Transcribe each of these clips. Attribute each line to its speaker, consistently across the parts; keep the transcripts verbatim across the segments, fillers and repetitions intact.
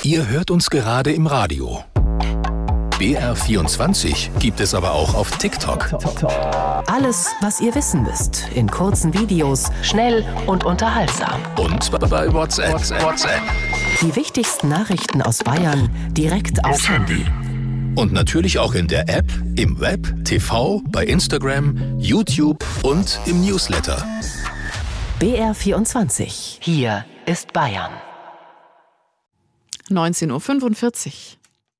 Speaker 1: Ihr hört uns gerade im Radio. B R vierundzwanzig gibt es aber auch auf TikTok.
Speaker 2: Alles, was ihr wissen müsst, in kurzen Videos, schnell und unterhaltsam.
Speaker 1: Und bei WhatsApp. WhatsApp.
Speaker 2: Die wichtigsten Nachrichten aus Bayern direkt aufs Handy.
Speaker 1: Und natürlich auch in der App, im Web, T V, bei Instagram, YouTube und im Newsletter.
Speaker 2: B R vierundzwanzig. Hier ist Bayern.
Speaker 3: neunzehn Uhr fünfundvierzig.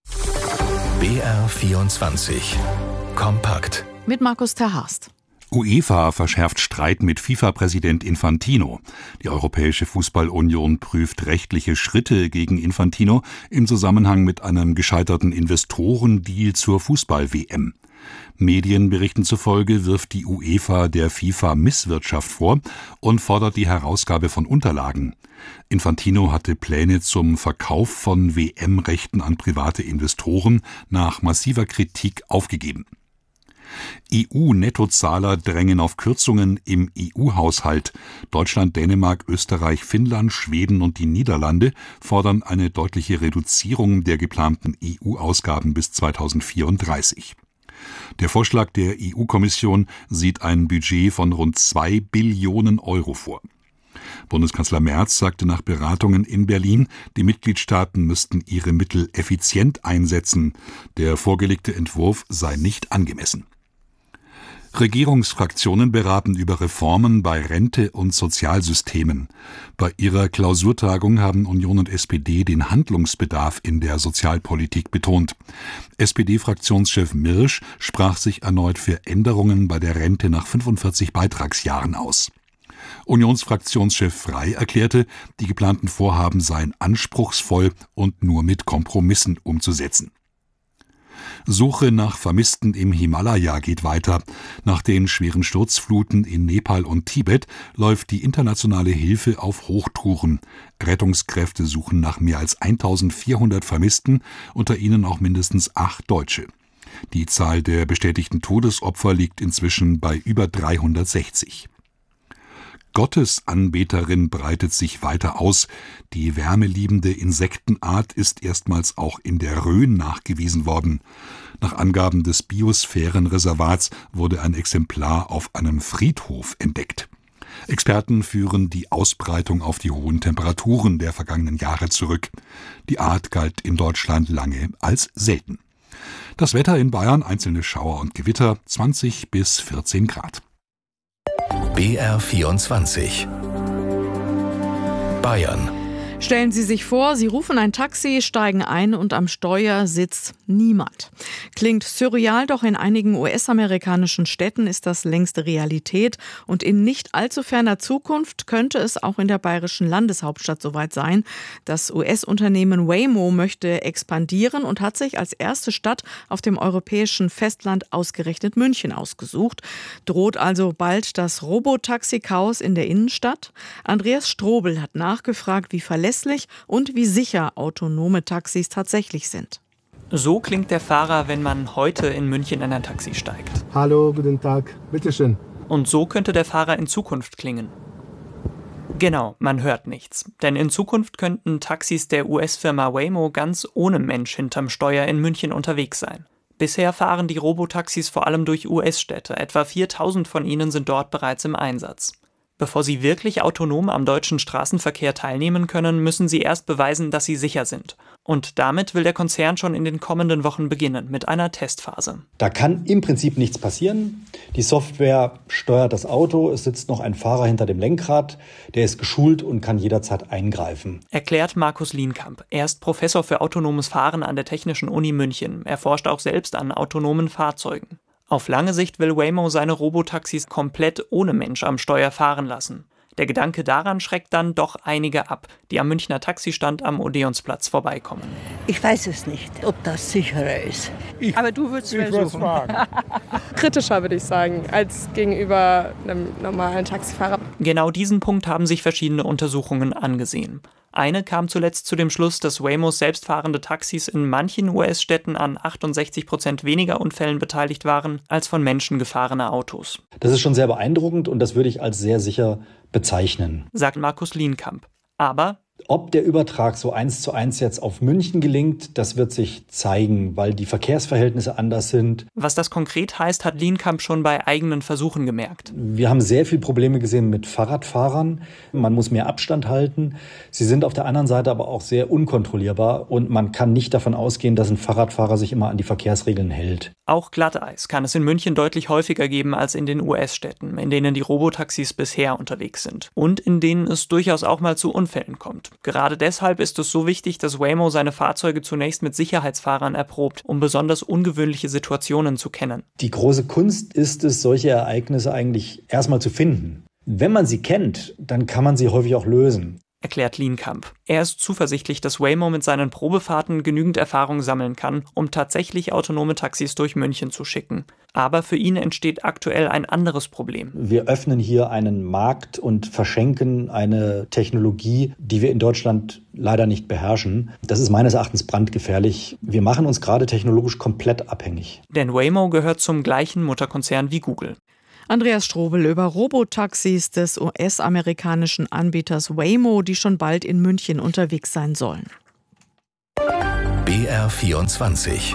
Speaker 1: B R vierundzwanzig. Kompakt.
Speaker 3: Mit Markus Terhorst.
Speaker 4: UEFA verschärft Streit mit FIFA-Präsident Infantino. Die Europäische Fußballunion prüft rechtliche Schritte gegen Infantino im Zusammenhang mit einem gescheiterten Investorendeal zur Fußball-W M. Medienberichten zufolge wirft die UEFA der FIFA Misswirtschaft vor und fordert die Herausgabe von Unterlagen. Infantino hatte Pläne zum Verkauf von W M-Rechten an private Investoren nach massiver Kritik aufgegeben. E U-Nettozahler drängen auf Kürzungen im E U-Haushalt. Deutschland, Dänemark, Österreich, Finnland, Schweden und die Niederlande fordern eine deutliche Reduzierung der geplanten E U-Ausgaben bis zweitausendvierunddreißig. Der Vorschlag der E U-Kommission sieht ein Budget von rund zwei Billionen Euro vor. Bundeskanzler Merz sagte nach Beratungen in Berlin, die Mitgliedstaaten müssten ihre Mittel effizient einsetzen. Der vorgelegte Entwurf sei nicht angemessen. Regierungsfraktionen beraten über Reformen bei Rente und Sozialsystemen. Bei ihrer Klausurtagung haben Union und S P D den Handlungsbedarf in der Sozialpolitik betont. S P D-Fraktionschef Mirsch sprach sich erneut für Änderungen bei der Rente nach fünfundvierzig Beitragsjahren aus. Unionsfraktionschef Frey erklärte, die geplanten Vorhaben seien anspruchsvoll und nur mit Kompromissen umzusetzen. Suche nach Vermissten im Himalaya geht weiter. Nach den schweren Sturzfluten in Nepal und Tibet läuft die internationale Hilfe auf Hochtouren. Rettungskräfte suchen nach mehr als eintausendvierhundert Vermissten, unter ihnen auch mindestens acht Deutsche. Die Zahl der bestätigten Todesopfer liegt inzwischen bei über dreihundertsechzig. Gottesanbeterin breitet sich weiter aus. Die wärmeliebende Insektenart ist erstmals auch in der Rhön nachgewiesen worden. Nach Angaben des Biosphärenreservats wurde ein Exemplar auf einem Friedhof entdeckt. Experten führen die Ausbreitung auf die hohen Temperaturen der vergangenen Jahre zurück. Die Art galt in Deutschland lange als selten. Das Wetter in Bayern, einzelne Schauer und Gewitter, zwanzig bis vierzehn Grad.
Speaker 1: B R vierundzwanzig. Bayern.
Speaker 3: Stellen Sie sich vor, Sie rufen ein Taxi, steigen ein und am Steuer sitzt niemand. Klingt surreal, doch in einigen U S-amerikanischen Städten ist das längste Realität. Und in nicht allzu ferner Zukunft könnte es auch in der bayerischen Landeshauptstadt soweit sein. Das U S-Unternehmen Waymo möchte expandieren und hat sich als erste Stadt auf dem europäischen Festland ausgerechnet München ausgesucht. Droht also bald das Robotaxi-Chaos in der Innenstadt? Andreas Strobel hat nachgefragt, wie verlässlich und wie sicher autonome Taxis tatsächlich sind.
Speaker 5: So klingt der Fahrer, wenn man heute in München in ein Taxi steigt.
Speaker 6: Hallo, guten Tag, bitteschön.
Speaker 5: Und so könnte der Fahrer in Zukunft klingen. Genau, man hört nichts. Denn in Zukunft könnten Taxis der U S-Firma Waymo ganz ohne Mensch hinterm Steuer in München unterwegs sein. Bisher fahren die Robotaxis vor allem durch U S-Städte. Etwa viertausend von ihnen sind dort bereits im Einsatz. Bevor sie wirklich autonom am deutschen Straßenverkehr teilnehmen können, müssen sie erst beweisen, dass sie sicher sind. Und damit will der Konzern schon in den kommenden Wochen beginnen, mit einer Testphase.
Speaker 7: Da kann im Prinzip nichts passieren. Die Software steuert das Auto, es sitzt noch ein Fahrer hinter dem Lenkrad, der ist geschult und kann jederzeit eingreifen.
Speaker 5: Erklärt Markus Lienkamp. Er ist Professor für autonomes Fahren an der Technischen Uni München. Er forscht auch selbst an autonomen Fahrzeugen. Auf lange Sicht will Waymo seine Robotaxis komplett ohne Mensch am Steuer fahren lassen. Der Gedanke daran schreckt dann doch einige ab, die am Münchner Taxistand am Odeonsplatz vorbeikommen.
Speaker 8: Ich weiß es nicht, ob das sicherer ist.
Speaker 9: Ich,
Speaker 8: Aber du würdest
Speaker 9: es versuchen.
Speaker 10: Kritischer, würde ich sagen, als gegenüber einem normalen Taxifahrer.
Speaker 5: Genau diesen Punkt haben sich verschiedene Untersuchungen angesehen. Eine kam zuletzt zu dem Schluss, dass Waymos selbstfahrende Taxis in manchen U S-Städten an achtundsechzig Prozent weniger Unfällen beteiligt waren als von Menschen gefahrene Autos.
Speaker 7: Das ist schon sehr beeindruckend und das würde ich als sehr sicher bezeichnen,
Speaker 5: sagt Markus Lienkamp. Aber
Speaker 7: Ob der Übertrag so eins zu eins jetzt auf München gelingt, das wird sich zeigen, weil die Verkehrsverhältnisse anders sind.
Speaker 5: Was das konkret heißt, hat Lienkamp schon bei eigenen Versuchen gemerkt.
Speaker 7: Wir haben sehr viele Probleme gesehen mit Fahrradfahrern. Man muss mehr Abstand halten. Sie sind auf der anderen Seite aber auch sehr unkontrollierbar und man kann nicht davon ausgehen, dass ein Fahrradfahrer sich immer an die Verkehrsregeln hält.
Speaker 5: Auch Glatteis kann es in München deutlich häufiger geben als in den U S-Städten, in denen die Robotaxis bisher unterwegs sind. Und in denen es durchaus auch mal zu Unfällen kommt. Gerade deshalb ist es so wichtig, dass Waymo seine Fahrzeuge zunächst mit Sicherheitsfahrern erprobt, um besonders ungewöhnliche Situationen zu kennen.
Speaker 7: Die große Kunst ist es, solche Ereignisse eigentlich erstmal zu finden. Wenn man sie kennt, dann kann man sie häufig auch lösen,
Speaker 5: erklärt Lienkamp. Er ist zuversichtlich, dass Waymo mit seinen Probefahrten genügend Erfahrung sammeln kann, um tatsächlich autonome Taxis durch München zu schicken. Aber für ihn entsteht aktuell ein anderes Problem.
Speaker 7: Wir öffnen hier einen Markt und verschenken eine Technologie, die wir in Deutschland leider nicht beherrschen. Das ist meines Erachtens brandgefährlich. Wir machen uns gerade technologisch komplett abhängig.
Speaker 5: Denn Waymo gehört zum gleichen Mutterkonzern wie Google.
Speaker 3: Andreas Strobel über Robotaxis des U S-amerikanischen Anbieters Waymo, die schon bald in München unterwegs sein sollen.
Speaker 1: B R vierundzwanzig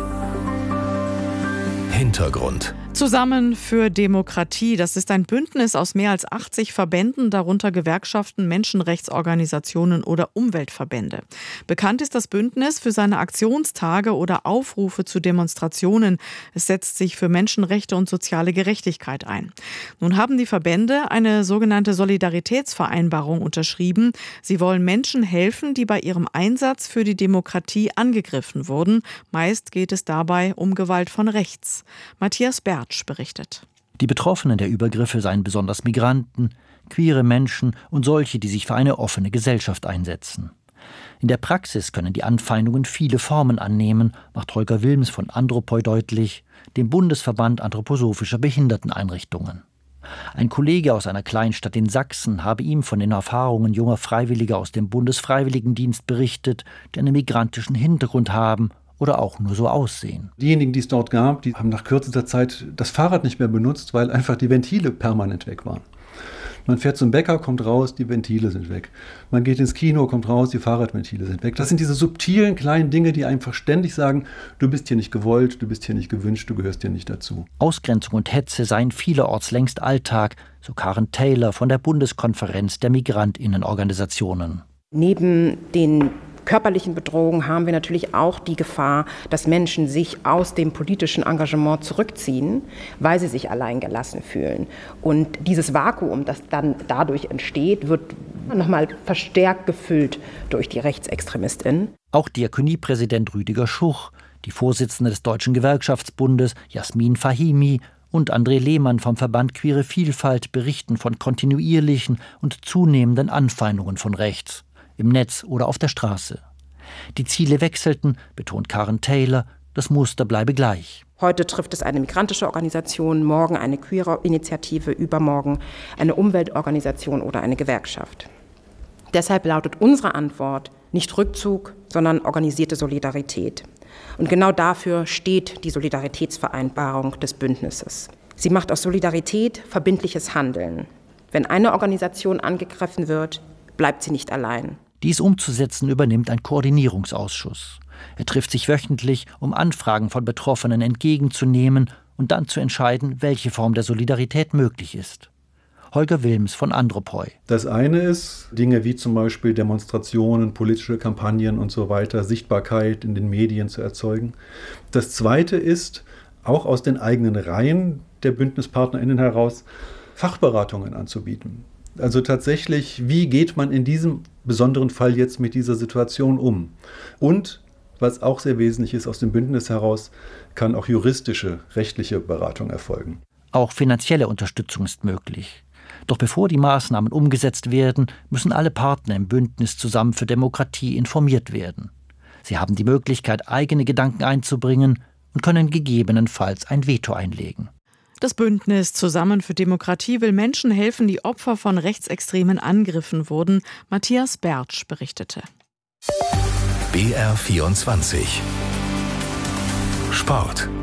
Speaker 1: Hintergrund.
Speaker 3: Zusammen für Demokratie, das ist ein Bündnis aus mehr als achtzig Verbänden, darunter Gewerkschaften, Menschenrechtsorganisationen oder Umweltverbände. Bekannt ist das Bündnis für seine Aktionstage oder Aufrufe zu Demonstrationen. Es setzt sich für Menschenrechte und soziale Gerechtigkeit ein. Nun haben die Verbände eine sogenannte Solidaritätsvereinbarung unterschrieben. Sie wollen Menschen helfen, die bei ihrem Einsatz für die Demokratie angegriffen wurden. Meist geht es dabei um Gewalt von rechts. Matthias Bertsch berichtet.
Speaker 9: Die Betroffenen der Übergriffe seien besonders Migranten, queere Menschen und solche, die sich für eine offene Gesellschaft einsetzen. In der Praxis können die Anfeindungen viele Formen annehmen, macht Holger Wilms von Andropoi deutlich, dem Bundesverband anthroposophischer Behinderteneinrichtungen. Ein Kollege aus einer Kleinstadt in Sachsen habe ihm von den Erfahrungen junger Freiwilliger aus dem Bundesfreiwilligendienst berichtet, die einen migrantischen Hintergrund haben oder auch nur so aussehen.
Speaker 11: Diejenigen, die es dort gab, die haben nach kürzester Zeit das Fahrrad nicht mehr benutzt, weil einfach die Ventile permanent weg waren. Man fährt zum Bäcker, kommt raus, die Ventile sind weg. Man geht ins Kino, kommt raus, die Fahrradventile sind weg. Das sind diese subtilen kleinen Dinge, die einfach ständig sagen, du bist hier nicht gewollt, du bist hier nicht gewünscht, du gehörst hier nicht dazu.
Speaker 9: Ausgrenzung und Hetze seien vielerorts längst Alltag, so Karen Taylor von der Bundeskonferenz der Migrantinnenorganisationen.
Speaker 12: Neben den körperlichen Bedrohungen haben wir natürlich auch die Gefahr, dass Menschen sich aus dem politischen Engagement zurückziehen, weil sie sich alleingelassen fühlen. Und dieses Vakuum, das dann dadurch entsteht, wird nochmal verstärkt gefüllt durch die RechtsextremistInnen.
Speaker 9: Auch Diakoniepräsident Rüdiger Schuch, die Vorsitzende des Deutschen Gewerkschaftsbundes Jasmin Fahimi und André Lehmann vom Verband Queere Vielfalt berichten von kontinuierlichen und zunehmenden Anfeindungen von rechts. Im Netz oder auf der Straße. Die Ziele wechselten, betont Karen Taylor, das Muster bleibe gleich.
Speaker 12: Heute trifft es eine migrantische Organisation, morgen eine queere Initiative, übermorgen eine Umweltorganisation oder eine Gewerkschaft. Deshalb lautet unsere Antwort nicht Rückzug, sondern organisierte Solidarität. Und genau dafür steht die Solidaritätsvereinbarung des Bündnisses. Sie macht aus Solidarität verbindliches Handeln. Wenn eine Organisation angegriffen wird, bleibt sie nicht allein.
Speaker 9: Dies umzusetzen übernimmt ein Koordinierungsausschuss. Er trifft sich wöchentlich, um Anfragen von Betroffenen entgegenzunehmen und dann zu entscheiden, welche Form der Solidarität möglich ist. Holger Wilms von Andropoi.
Speaker 11: Das eine ist, Dinge wie zum Beispiel Demonstrationen, politische Kampagnen und so weiter, Sichtbarkeit in den Medien zu erzeugen. Das zweite ist, auch aus den eigenen Reihen der BündnispartnerInnen heraus, Fachberatungen anzubieten. Also tatsächlich, wie geht man in diesem besonderen Fall jetzt mit dieser Situation um? Und, was auch sehr wesentlich ist, aus dem Bündnis heraus kann auch juristische, rechtliche Beratung erfolgen.
Speaker 9: Auch finanzielle Unterstützung ist möglich. Doch bevor die Maßnahmen umgesetzt werden, müssen alle Partner im Bündnis Zusammen für Demokratie informiert werden. Sie haben die Möglichkeit, eigene Gedanken einzubringen und können gegebenenfalls ein Veto einlegen.
Speaker 3: Das Bündnis Zusammen für Demokratie will Menschen helfen, die Opfer von rechtsextremen Angriffen wurden. Matthias Bertsch berichtete.
Speaker 1: B R vierundzwanzig Sport.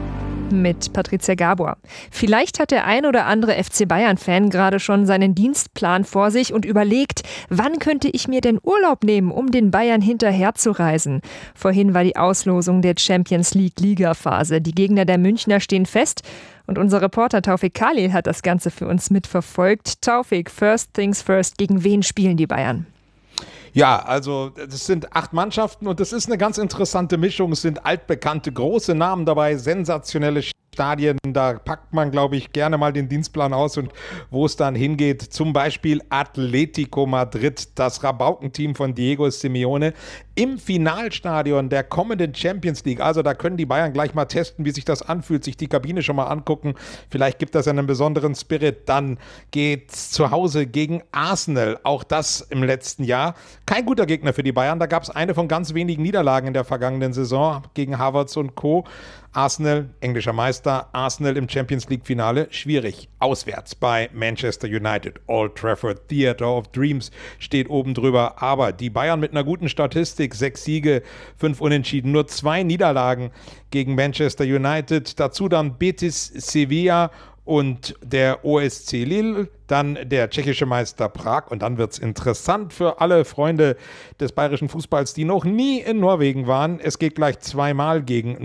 Speaker 13: mit Patricia Gabor. Vielleicht hat der ein oder andere F C Bayern-Fan gerade schon seinen Dienstplan vor sich und überlegt, wann könnte ich mir denn Urlaub nehmen, um den Bayern hinterherzureisen. Vorhin war die Auslosung der Champions League-Liga-Phase. Die Gegner der Münchner stehen fest und unser Reporter Taufik Khalil hat das Ganze für uns mitverfolgt. Taufik, first things first, gegen wen spielen die Bayern?
Speaker 14: Ja, also es sind acht Mannschaften und das ist eine ganz interessante Mischung. Es sind altbekannte große Namen dabei, sensationelle Stadien. Da packt man, glaube ich, gerne mal den Dienstplan aus und wo es dann hingeht. Zum Beispiel Atletico Madrid, das Rabaukenteam von Diego Simeone im Finalstadion der kommenden Champions League. Also da können die Bayern gleich mal testen, wie sich das anfühlt, sich die Kabine schon mal angucken. Vielleicht gibt das einen besonderen Spirit. Dann geht's zu Hause gegen Arsenal. Auch das im letzten Jahr. Kein guter Gegner für die Bayern. Da gab es eine von ganz wenigen Niederlagen in der vergangenen Saison gegen Havertz und Co. Arsenal, englischer Meister, Arsenal im Champions League-Finale, schwierig. Auswärts bei Manchester United. Old Trafford, Theatre of Dreams steht oben drüber. Aber die Bayern mit einer guten Statistik, sechs Siege, fünf Unentschieden, nur zwei Niederlagen gegen Manchester United. Dazu dann Betis, Sevilla und der O S C Lille, dann der tschechische Meister Prag und dann wird es interessant für alle Freunde des bayerischen Fußballs, die noch nie in Norwegen waren. Es geht gleich zweimal gegen